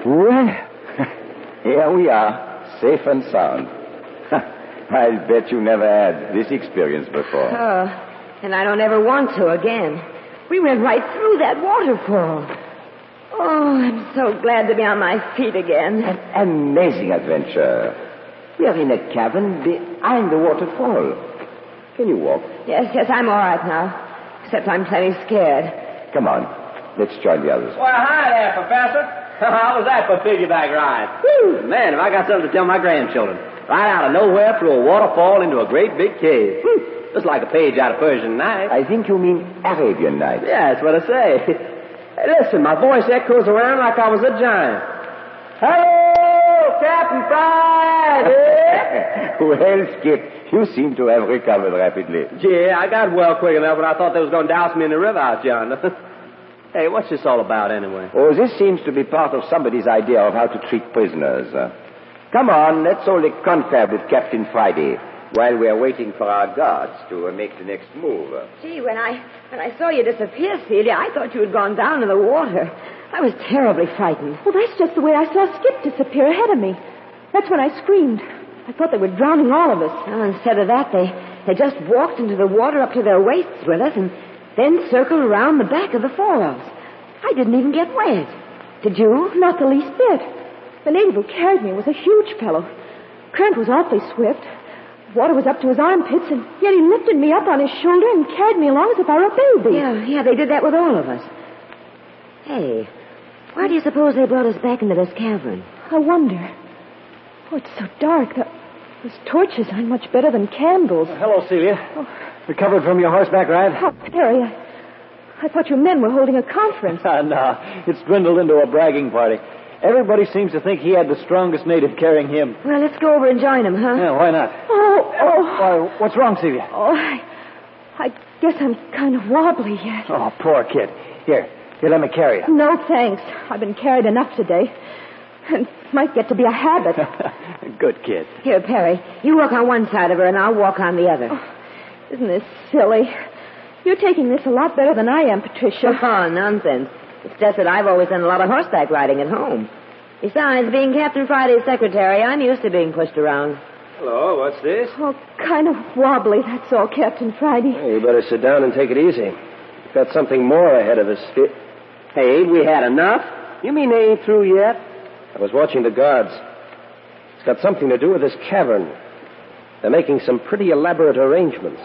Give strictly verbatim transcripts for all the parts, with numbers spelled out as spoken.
Well, here we are, safe and sound. I'll bet you never had this experience before. Oh, and I don't ever want to again. We went right through that waterfall. Oh, I'm so glad to be on my feet again. An amazing adventure. We are in a cavern behind the waterfall. Can you walk? Yes, yes, I'm all right now. Except I'm plenty scared. Come on. Let's join the others. Well, hi there, Professor. How was that for a piggyback ride? Whew, man, have I got something to tell my grandchildren. Right out of nowhere through a waterfall into a great big cave. Whew, just like a page out of Persian Nights. I think you mean Arabian Nights. Yeah, that's what I say. Hey, listen, my voice echoes around like I was a giant. Hello, Captain Friday! Well, Skip, you seem to have recovered rapidly. Yeah, I got well quick enough, but I thought they was going to douse me in the river out yonder. Hey, what's this all about anyway? Oh, this seems to be part of somebody's idea of how to treat prisoners. Uh, come on, let's all confab with Captain Friday while we're waiting for our guards to uh, make the next move. Gee, when I when I saw you disappear, Celia, I thought you had gone down in the water. I was terribly frightened. Well, that's just the way I saw Skip disappear ahead of me. That's when I screamed. I thought they were drowning all of us. Well, instead of that, they, they just walked into the water up to their waists with us and then circled around the back of the fallout. I didn't even get wet. Did you? Not the least bit. The native who carried me was a huge fellow. Current was awfully swift. Water was up to his armpits, and yet he lifted me up on his shoulder and carried me along as if I were a baby. Yeah, yeah, they did that with all of us. Hey, why do you suppose they brought us back into this cavern? I wonder. Oh, it's so dark. The, those torches aren't much better than candles. Oh, hello, Celia. Oh. Recovered from your horseback ride? Oh, Perry, I, I thought you men were holding a conference. No, it's dwindled into a bragging party. Everybody seems to think he had the strongest native carrying him. Well, let's go over and join him, huh? Yeah, why not? Oh, oh. Why, what's wrong, Celia? Oh, I, I guess I'm kind of wobbly yet. Oh, poor kid. Here, here, let me carry you. No, thanks. I've been carried enough today. And it might get to be a habit. Good kid. Here, Perry, you walk on one side of her and I'll walk on the other. Oh, isn't this silly? You're taking this a lot better than I am, Patricia. Oh, nonsense. It's just that I've always done a lot of horseback riding at home. Besides, being Captain Friday's secretary, I'm used to being pushed around. Hello, what's this? Oh, kind of wobbly, that's all, Captain Friday. Well, you better sit down and take it easy. We've got something more ahead of us. Hey, ain't we had enough? You mean they ain't through yet? I was watching the guards. It's got something to do with this cavern. They're making some pretty elaborate arrangements.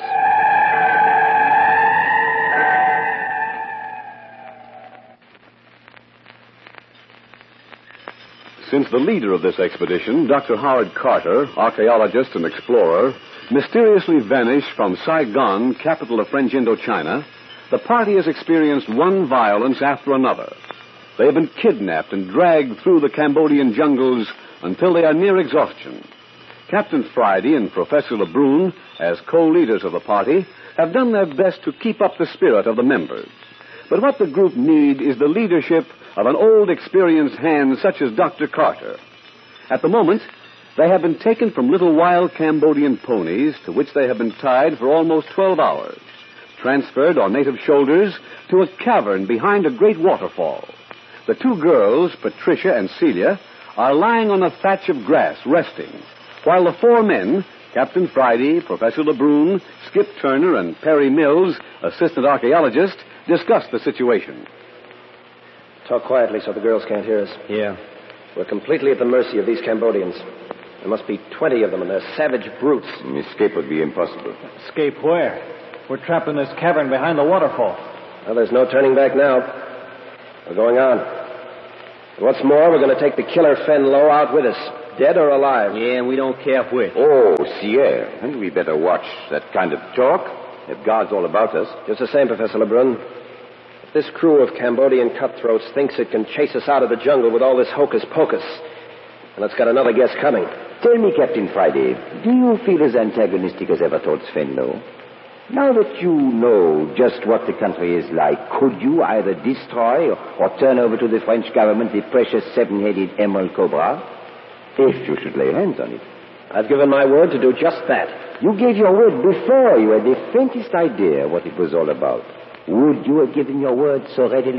Since the leader of this expedition, Doctor Howard Carter, archaeologist and explorer, mysteriously vanished from Saigon, capital of French Indochina, the party has experienced one violence after another. They have been kidnapped and dragged through the Cambodian jungles until they are near exhaustion. Captain Friday and Professor Lebrun, as co-leaders of the party, have done their best to keep up the spirit of the members. But what the group need is the leadership of an old, experienced hand such as Doctor Carter. At the moment, they have been taken from little wild Cambodian ponies to which they have been tied for almost twelve hours, transferred on native shoulders to a cavern behind a great waterfall. The two girls, Patricia and Celia, are lying on a thatch of grass, resting, while the four men, Captain Friday, Professor Lebrun, Skip Turner, and Perry Mills, assistant archaeologist, discuss the situation. Talk quietly so the girls can't hear us. Yeah. We're completely at the mercy of these Cambodians. There must be twenty of them, and they're savage brutes. Escape would be impossible. Escape where? We're trapped in this cavern behind the waterfall. Well, there's no turning back now. We're going on. And what's more, we're going to take the killer Fen Lo out with us, dead or alive. Yeah, and we don't care which. Oh, Sierra. And we better watch that kind of talk. Have guards all about us. Just the same, Professor Lebrun. If this crew of Cambodian cutthroats thinks it can chase us out of the jungle with all this hocus-pocus, then it's got another guess coming. Tell me, Captain Friday, do you feel as antagonistic as ever towards Fen Lo? Now that you know just what the country is like, could you either destroy or, or turn over to the French government the precious seven-headed emerald cobra? If you should lay hands on it. I've given my word to do just that. You gave your word before you had the faintest idea what it was all about. Would you have given your word so readily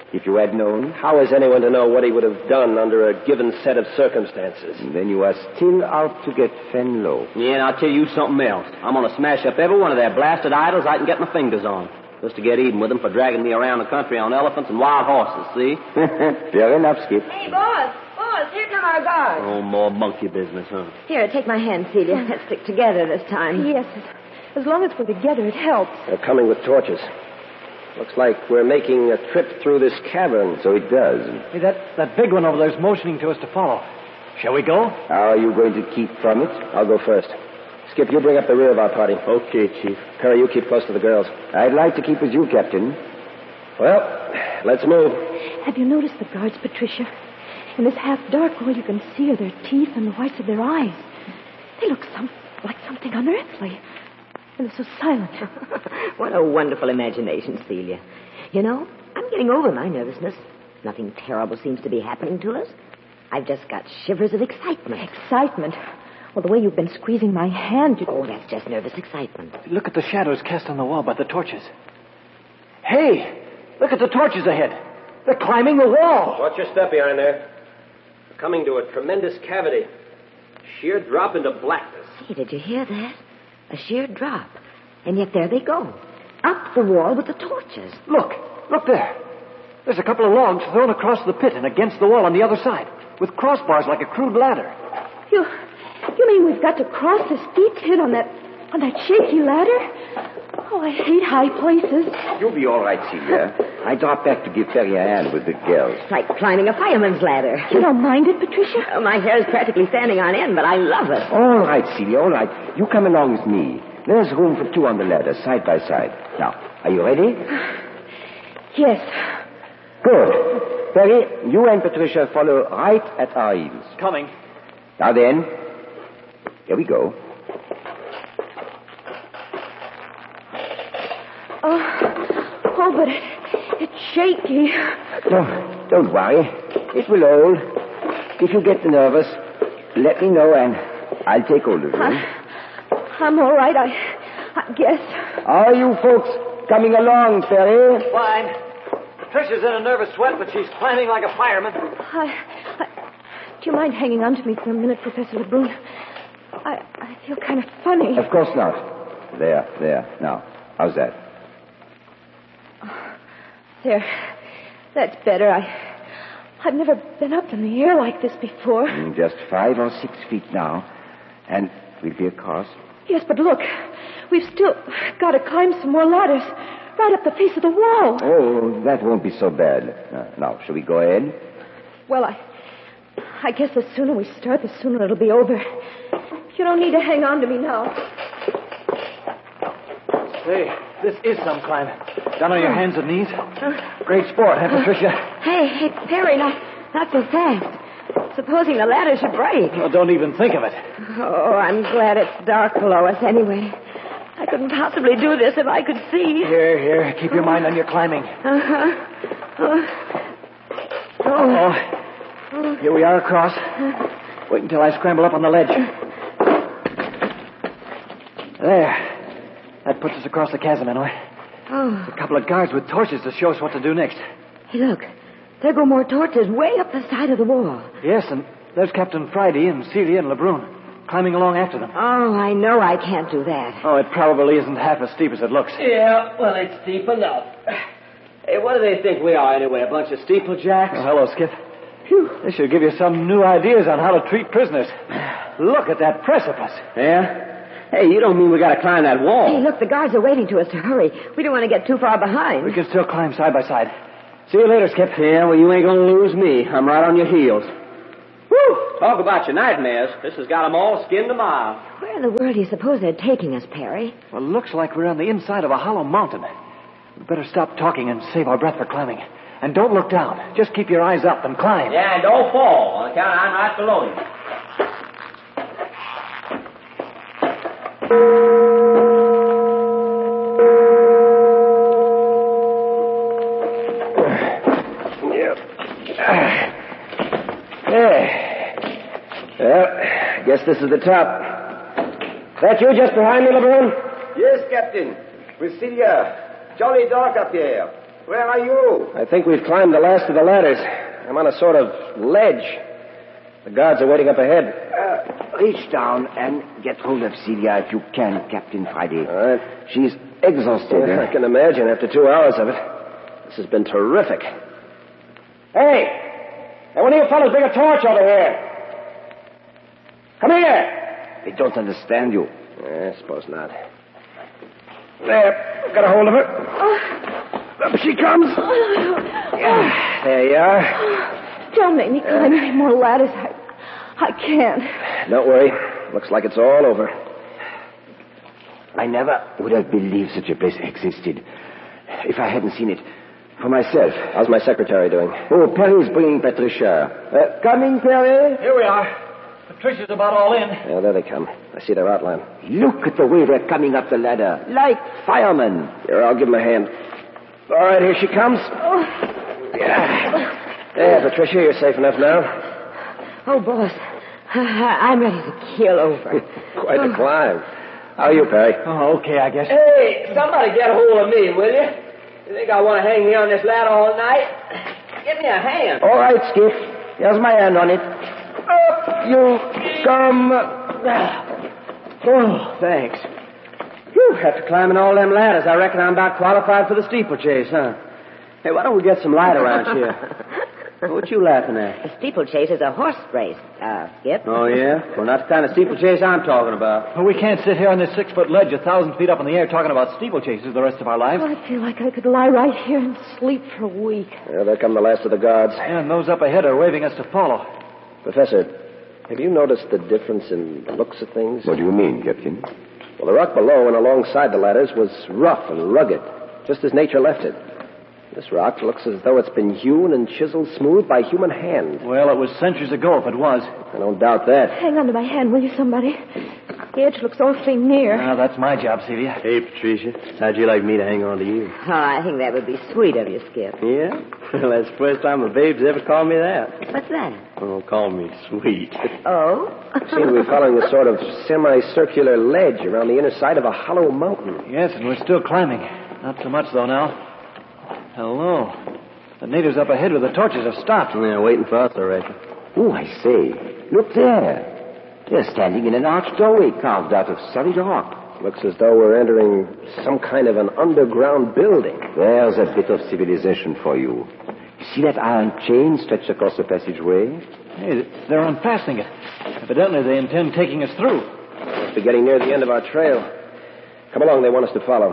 If you had known, How is anyone to know what he would have done under a given set of circumstances? then you are still out to get Fenlo. Yeah, and I'll tell you something else. I'm going to smash up every one of their blasted idols I can get my fingers on. Just to get even with them for dragging me around the country on elephants and wild horses, see? Fair enough, Skip. Hey, boss. Boss, here come our guards. Oh, more monkey business, huh? Here, take my hand, Celia. Let's stick together this time. Yes, as long as we're together, it helps. They're coming with torches. Looks like we're making a trip through this cavern. So it does. Hey, that, that big one over there is motioning to us to follow. Shall we go? How are you going to keep from it? I'll go first. Skip, you bring up the rear of our party. Okay, Chief. Perry, you keep close to the girls. I'd like to keep with you, Captain. Well, let's move. Have you noticed the guards, Patricia? In this half-dark, all you can see are their teeth and the whites of their eyes. They look some like something unearthly. And they're so silent. What a wonderful imagination, Celia. You know, I'm getting over my nervousness. Nothing terrible seems to be happening to us. I've just got shivers of excitement. Excitement. Well, the way you've been squeezing my hand... You... Oh, that's just nervous excitement. Look at the shadows cast on the wall by the torches. Hey, look at the torches ahead. They're climbing the wall. Watch your step behind there. We're coming to a tremendous cavity. Sheer drop into blackness. Hey, did you hear that? A sheer drop. And yet there they go. Up the wall with the torches. Look, look there. There's a couple of logs thrown across the pit and against the wall on the other side, with crossbars like a crude ladder. You... You mean we've got to cross this steep pit on that... on that shaky ladder? Oh, I hate high places. You'll be all right, Celia. I dropped back to give Perry a hand with the girls. It's like climbing a fireman's ladder. You don't mind it, Patricia? Oh, my hair is practically standing on end, but I love it. All right, Celia, all right. You come along with me. There's room for two on the ladder, side by side. Now, are you ready? Yes. Good. Perry, you and Patricia follow right at our heels. Coming. Now then, here we go. Oh, oh but it, it's shaky. No, don't worry. It will hold. If you get nervous, let me know and I'll take hold of you. I, I'm all right, I, I guess. Are you folks coming along, Perry? Fine. Patricia's in a nervous sweat, but she's climbing like a fireman. I, I, do you mind hanging on to me for a minute, Professor LeBrun? I, I feel kind of funny. Of course not. There, there. Now, how's that? There. That's better. I, I've never been up in the air like this before. Mm, just five or six feet now. And we'll be across. Yes, but look. We've still got to climb some more ladders. Right up the face of the wall. Oh, that won't be so bad. Uh, now, shall we go ahead? Well, I... I guess the sooner we start, the sooner it'll be over. You don't need to hang on to me now. Say, this is some climb. Down on your hands and knees. Great sport, huh, Patricia? Hey, hey, Perry, not, not so fast. Supposing the ladder should break. Oh, don't even think of it. Oh, I'm glad it's dark below us anyway. I couldn't possibly do this if I could see. Here, here. Keep your mind on your climbing. Uh-huh. Oh. Oh. oh. Here we are across. Wait until I scramble up on the ledge. There. That puts us across the chasm, anyway. Oh. A couple of guards with torches to show us what to do next. Hey, look. There go more torches way up the side of the wall. Yes, and there's Captain Friday and Celia and LeBrun climbing along after them. Oh, I know I can't do that. Oh, it probably isn't half as steep as it looks. Yeah, well, it's steep enough. Hey, what do they think we are, anyway? A bunch of steeplejacks? Oh, hello, Skip. Phew. This should give you some new ideas on how to treat prisoners. Look at that precipice. Yeah? Hey, you don't mean we gotta climb that wall? Hey, look, the guards are waiting to us to hurry. We don't want to get too far behind. We can still climb side by side. See you later, Skip. Yeah, well, you ain't gonna lose me. I'm right on your heels. Woo! Talk about your nightmares. This has got 'em all skinned a mile. Where in the world do you suppose they're taking us, Perry? Well, looks like we're on the inside of a hollow mountain. We better stop talking and save our breath for climbing. And don't look down. Just keep your eyes up and climb. Yeah, and don't fall. On account I'm right below you. Well, guess this is the top. That you just behind me, LeBrun? Yes, Captain. With Celia. Jolly dark up here. Where are you? I think we've climbed the last of the ladders. I'm on a sort of ledge. The guards are waiting up ahead. Uh, reach down and get hold of Celia if you can, Captain Friday. All right. She's exhausted. Yeah, I can imagine after two hours of it. This has been terrific. Hey! Hey, one of you fellas bring a torch over here. Come here! They don't understand you. I suppose not. There. Got a hold of her. Up she comes. Yeah, there you are. Don't make me climb any more ladders. I, I can't. Don't worry. Looks like it's all over. I never would have believed such a place existed if I hadn't seen it for myself. How's my secretary doing? Oh, Perry's bringing Patricia. Uh, coming, Perry? Here we are. Patricia's about all in. Yeah, there they come. I see their outline. Look at the way they're coming up the ladder. Like firemen. Here, I'll give them a hand. All right, here she comes. Oh. Yeah. There, Patricia, you're safe enough now. Oh, boss. I'm ready to keel over. Quite a climb. How are you, Perry? Oh, okay, I guess. Hey, somebody get a hold of me, will you? You think I want to hang here on this ladder all night? Give me a hand. All right, Skip. Here's my hand on it. Up you come. Oh, thanks. Whew, after climbing all them ladders, I reckon I'm about qualified for the steeplechase, huh? Hey, why don't we get some light around here? What you laughing at? A steeplechase is a horse race, uh, Skip. Oh, yeah? Well, not the kind of steeplechase I'm talking about. Well, we can't sit here on this six-foot ledge a thousand feet up in the air talking about steeplechases the rest of our lives. Oh, I feel like I could lie right here and sleep for a week. Yeah, there come the last of the guards. And those up ahead are waving us to follow. Professor, have you noticed the difference in the looks of things? What do you mean, Captain? Well, the rock below and alongside the ladders was rough and rugged, just as nature left it. This rock looks as though it's been hewn and chiseled smooth by human hand. Well, it was centuries ago if it was. I don't doubt that. Hang on to my hand, will you, somebody? The edge looks awfully near. Now, that's my job, Celia. Hey, Patricia. How'd you like me to hang on to you? Oh, I think that would be sweet of you, Skip. Yeah? Well, that's the first time a babe's ever called me that. What's that? Oh, call me sweet. Oh? Seem to be following a sort of semicircular ledge around the inner side of a hollow mountain. Yes, and we're still climbing. Not so much, though, now. Hello. The natives up ahead with the torches have stopped. Yeah, waiting for us, I reckon. Oh, I say. Look there. They're standing in an arched doorway carved out of solid rock. Looks as though we're entering some kind of an underground building. There's a bit of civilization for you. See that iron chain stretched across the passageway? Hey, they're unfastening it. Evidently, they intend taking us through. Must be getting near the end of our trail. Come along, they want us to follow.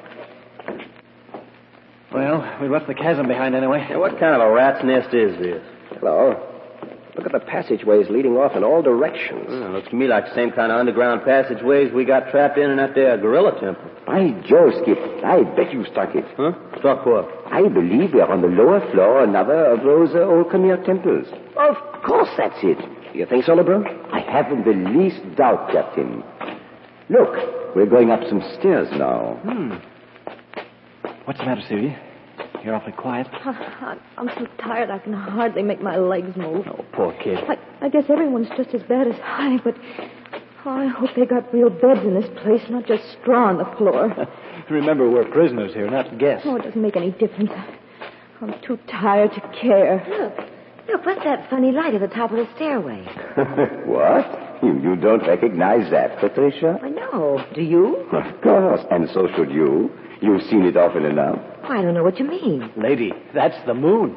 Well, we left the chasm behind anyway. Hey, what kind of a rat's nest is this? Hello. Look at the passageways leading off in all directions. Hmm, looks to me like the same kind of underground passageways we got trapped in in that there gorilla temple. By Jove, Skip, I bet you struck it. Huh? Struck what? I believe we're on the lower floor of another of those uh, old Khmer temples. Of course that's it. You think so, LeBron? I haven't the least doubt, Captain. Look, we're going up some stairs now. Hmm. What's the matter, Celia? You're awfully quiet. I, I'm so tired I can hardly make my legs move. Oh, poor kid. I, I guess everyone's just as bad as I, but oh, I hope they got real beds in this place, not just straw on the floor. Remember, we're prisoners here, not guests. Oh, it doesn't make any difference. I'm too tired to care. Look. Look, what's that funny light at the top of the stairway? What? You, you don't recognize that, Patricia? I know. Do you? Of course, and so should you. You've seen it often enough. Oh, I don't know what you mean. Lady, that's the moon.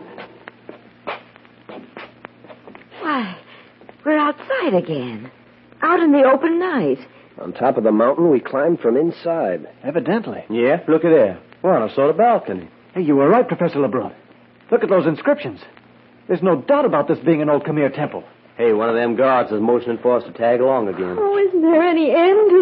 Why, we're outside again. Out in the open night. On top of the mountain, we climbed from inside. Evidently. Yeah, look at there. We're on a sort of balcony. Hey, you were right, Professor Lebrun. Look at those inscriptions. There's no doubt about this being an old Khmer temple. Hey, one of them guards is motioning for us to tag along again. Oh, isn't there any end to